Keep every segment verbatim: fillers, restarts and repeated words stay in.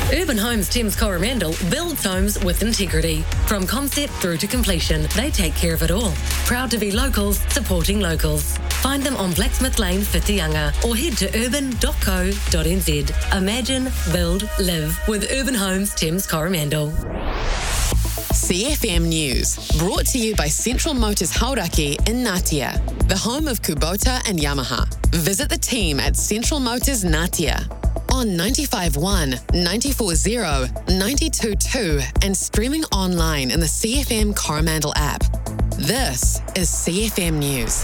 Urban Homes Thames Coromandel builds homes with integrity. From concept through to completion, they take care of it all. Proud to be locals, supporting locals. Find them on Blacksmith Lane, Whitianga, or head to urban dot co dot n z. Imagine, build, live with Urban Homes Thames Coromandel. C F M News, brought to you by Central Motors Hauraki in Ngatea, the home of Kubota and Yamaha. Visit the team at Central Motors Ngatea on ninety-five point one, ninety-four point zero, ninety-two point two and streaming online in the C F M Coromandel app. This is C F M News.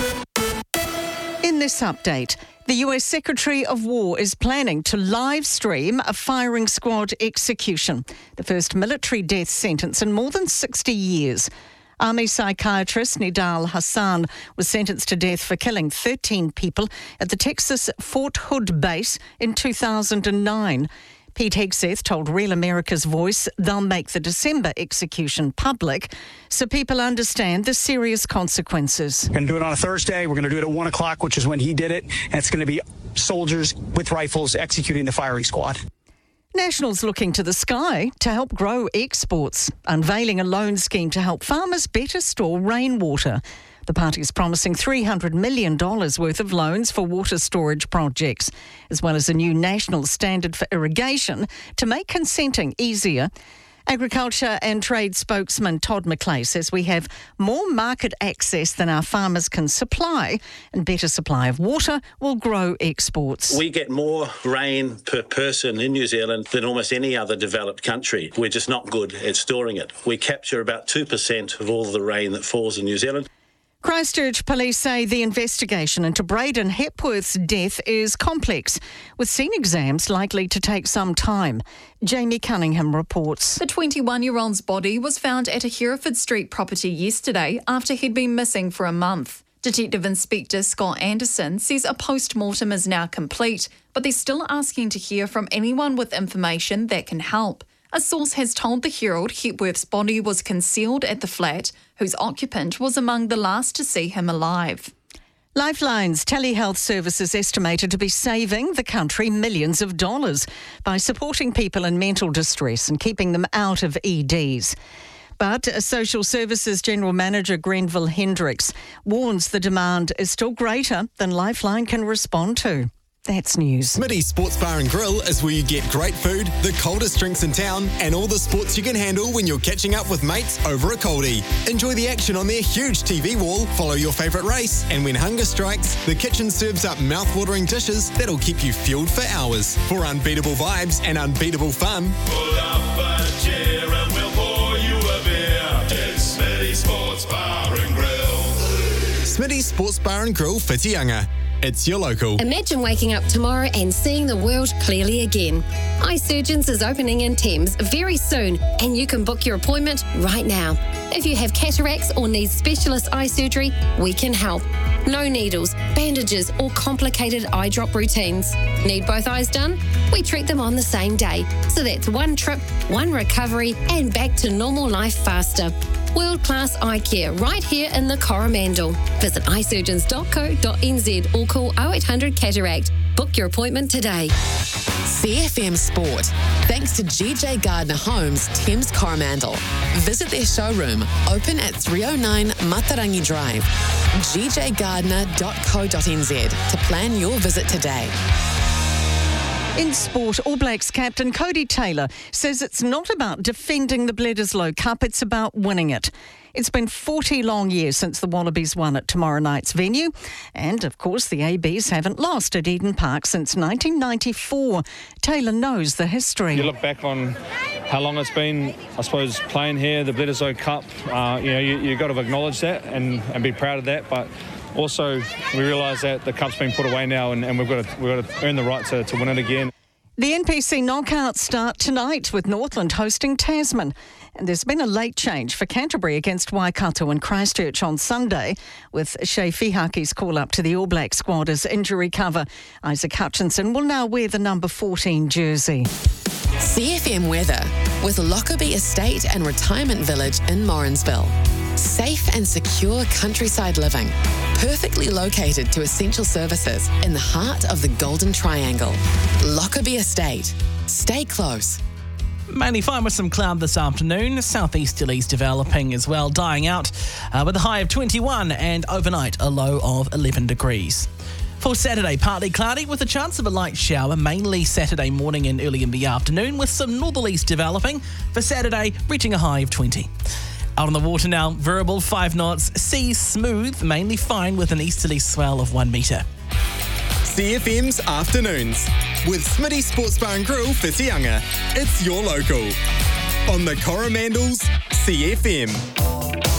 In this update, the U S Secretary of War is planning to live stream a firing squad execution, the first military death sentence in more than sixty years. Army psychiatrist Nidal Hassan was sentenced to death for killing thirteen people at the Texas Fort Hood base in two thousand nine. Pete Hegseth told Real America's Voice they'll make the December execution public so people understand the serious consequences. We're going to do it on a Thursday. We're going to do it at one o'clock, which is when he did it. And it's going to be soldiers with rifles executing the firing squad. Nationals looking to the sky to help grow exports, unveiling a loan scheme to help farmers better store rainwater. The party is promising three hundred million dollars worth of loans for water storage projects, as well as a new national standard for irrigation to make consenting easier. Agriculture and Trade spokesman Todd McClay says we have more market access than our farmers can supply, and better supply of water will grow exports. We get more rain per person in New Zealand than almost any other developed country. We're just not good at storing it. We capture about two percent of all the rain that falls in New Zealand. Christchurch police say the investigation into Braden Hepworth's death is complex, with scene exams likely to take some time. Jamie Cunningham reports. The twenty-one-year-old's body was found at a Hereford Street property yesterday after he'd been missing for a month. Detective Inspector Scott Anderson says a post-mortem is now complete, but they're still asking to hear from anyone with information that can help. A source has told the Herald Hepworth's body was concealed at the flat, whose occupant was among the last to see him alive. Lifeline's telehealth service is estimated to be saving the country millions of dollars by supporting people in mental distress and keeping them out of E Ds. But Social Services General Manager Grenville Hendricks warns the demand is still greater than Lifeline can respond to. That's news. Smitty's Sports Bar and Grill is where you get great food, the coldest drinks in town, and all the sports you can handle when you're catching up with mates over a coldie. Enjoy the action on their huge T V wall, follow your favourite race, and when hunger strikes, the kitchen serves up mouth-watering dishes that'll keep you fueled for hours. For unbeatable vibes and unbeatable fun, pull up a chair and we'll pour you a beer. It's Smitty's Sports Bar and Grill. Smitty's Sports Bar and Grill, Whitianga. It's your local. Imagine waking up tomorrow and seeing the world clearly again. Eye Surgeons is opening in Thames very soon, and you can book your appointment right now. If you have cataracts or need specialist eye surgery, we can help. No needles, bandages, or complicated eye drop routines. Need both eyes done? We treat them on the same day. So that's one trip, one recovery, and back to normal life faster. World-class eye care right here in the Coromandel. Visit eye surgeons dot co dot n z or call oh eight hundred cataract. Book your appointment today. C F M Sport, thanks to G J Gardner Homes, Thames Coromandel. Visit their showroom, open at three oh nine Matarangi Drive. g j gardner dot co dot n z to plan your visit today. In sport, All Blacks captain Cody Taylor says it's not about defending the Bledisloe Cup, it's about winning it. It's been forty long years since the Wallabies won at tomorrow night's venue. And, of course, the A Bs haven't lost at Eden Park since nineteen ninety-four. Taylor knows the history. You look back on how long it's been, I suppose, playing here, the Bledisloe Cup. Uh, you know, you, you've got to acknowledge that and, and be proud of that. But also, we realise that the cup's been put away now and, and we've got to, we've got to earn the right to, to win it again. The N P C knockouts start tonight with Northland hosting Tasman. And there's been a late change for Canterbury against Waikato and Christchurch on Sunday, with Shea Fihaki's call-up to the All Black squad as injury cover. Isaac Hutchinson will now wear the number fourteen jersey. C F M weather with Lockerbie Estate and Retirement Village in Morrinsville. Safe and secure countryside living, perfectly located to essential services in the heart of the Golden Triangle. Lockerbie Estate. Stay close. Mainly fine with some cloud this afternoon. Southeasterlies developing as well, dying out uh, with a high of twenty-one and overnight a low of eleven degrees. For Saturday, partly cloudy with a chance of a light shower, mainly Saturday morning and early in the afternoon, with some northerlies developing. For Saturday, reaching a high of twenty. Out on the water now, variable five knots, seas smooth, mainly fine with an easterly swell of one metre. C F M's Afternoons with Smitty Sports Bar and Grill, Whitianga. It's your local. On the Coromandels, C F M.